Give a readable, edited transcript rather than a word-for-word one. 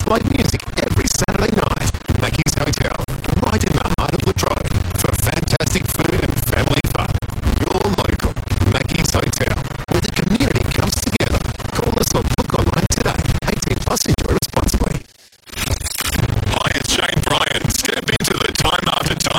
live music every Saturday night. Mackey's Hotel, right in the heart of Latrobe, for fantastic food and family fun. Your local Mackey's Hotel, where the community comes together. Call us or book online today. 18 plus, enjoy responsibly. Hi, it's Shane Bryan. Step into the Time After Time